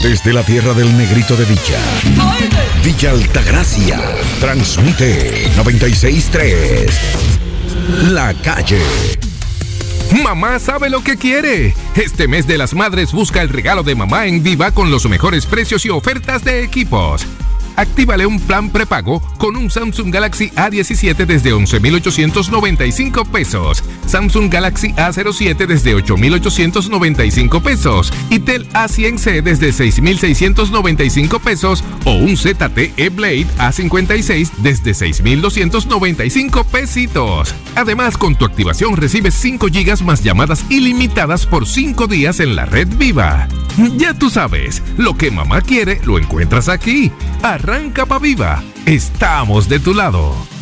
Desde la tierra del negrito de Villa, Villa Altagracia, transmite 96.3, La Calle. Mamá sabe lo que quiere. Este mes de las madres busca el regalo de mamá en Viva con los mejores precios y ofertas de equipos. Actívale un plan prepago con un Samsung Galaxy A17 desde 11,895 pesos, Samsung Galaxy A07 desde 8,895 pesos y Tel A100C desde 6,695 pesos o un ZTE Blade A56 desde 6,295 pesitos. Además, con tu activación recibes 5 GB más llamadas ilimitadas por 5 días en la red Viva. Ya tú sabes, lo que mamá quiere lo encuentras aquí. Arranca pa' Viva. Estamos de tu lado.